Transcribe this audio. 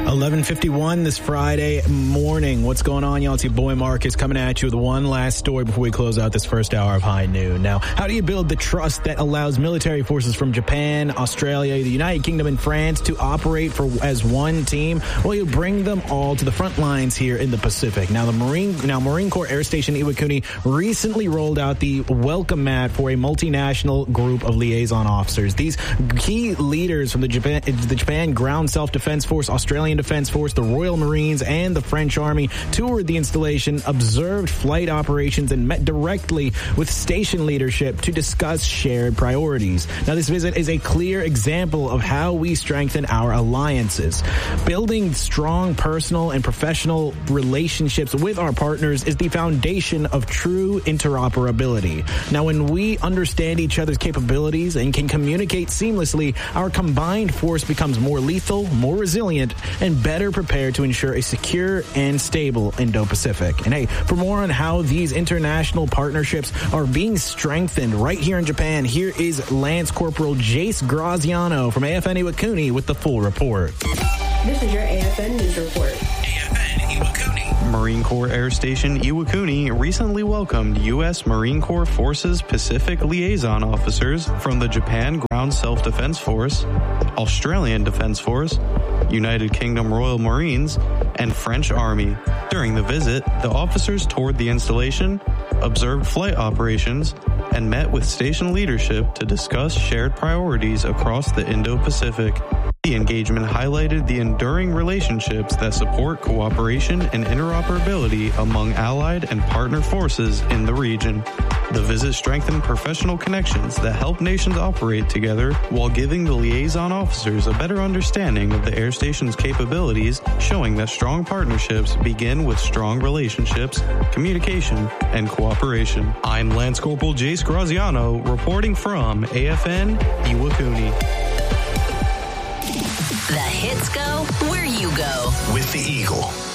11:51 this Friday morning. What's going on, y'all? It's your boy Marcus coming at you with one last story before we close out this first hour of High Noon. Now, how do you build the trust that allows military forces from Japan, Australia, the United Kingdom, and France to operate as one team? Well, you bring them all to the front lines here in the Pacific. Now, Marine Corps Air Station Iwakuni recently rolled out the welcome mat for a multinational group of liaison officers. These key leaders from the Japan Ground Self-Defense Force, Australian Defense Force, the Royal Marines, and the French Army toured the installation, observed flight operations, and met directly with station leadership to discuss shared priorities. Now, this visit is a clear example of how we strengthen our alliances. Building strong personal and professional relationships with our partners is the foundation of true interoperability. Now, when we understand each other's capabilities and can communicate seamlessly, our combined force becomes more lethal, more resilient, and better prepared to ensure a secure and stable Indo-Pacific. And hey, for more on how these international partnerships are being strengthened right here in Japan, here is Lance Corporal Jace Graziano from AFN Iwakuni with the full report. This is your AFN News Report. AFN Iwakuni. Marine Corps Air Station Iwakuni recently welcomed U.S. Marine Corps Forces Pacific Liaison Officers from the Japan Ground Self-Defense Force, Australian Defense Force, United Kingdom Royal Marines, and French Army. During the visit, the officers toured the installation, observed flight operations, and met with station leadership to discuss shared priorities across the Indo-Pacific. The engagement highlighted the enduring relationships that support cooperation and interoperability among allied and partner forces in the region. The visit strengthened professional connections that help nations operate together while giving the liaison officers a better understanding of the air station's capabilities, showing that strong partnerships begin with strong relationships, communication, and cooperation. I'm Lance Corporal Jace Graziano, reporting from AFN Iwakuni. The hits go where you go. With the Eagle.